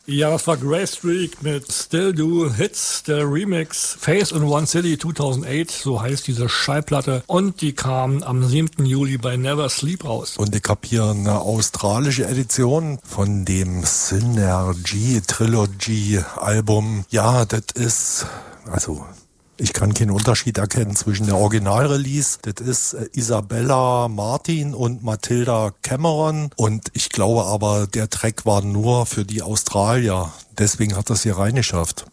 Ja, das war Grey Streak mit Still Do Hits, der Remix Face in One City 2008, so heißt diese Schallplatte. Und die kam am 7. Juli bei Never Sleep raus. Und ich habe hier eine australische Edition von dem Synergy Trilogy Album. Ja, das ist, also ich kann keinen Unterschied erkennen zwischen der Originalrelease. Das ist Isabella Martin und Matilda Cameron. Und ich glaube aber, der Track war nur für die Australier. Deswegen hat das hier reingeschafft.